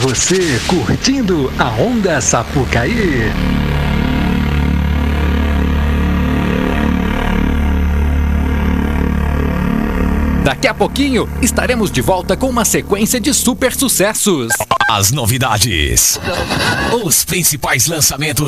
você curtindo a Onda Sapucaí. Daqui a pouquinho estaremos de volta com uma sequência de super sucessos. As novidades, os principais lançamentos